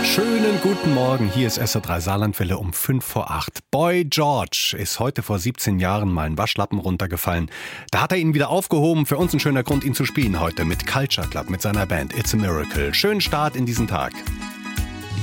Schönen guten Morgen, hier ist SR3 Saarlandwelle um 7:55. Boy George ist heute vor 17 Jahren mal ein Waschlappen runtergefallen. Da hat er ihn wieder aufgehoben. Für uns ein schöner Grund, ihn zu spielen heute mit Culture Club, mit seiner Band It's a Miracle. Schönen Start in diesen Tag.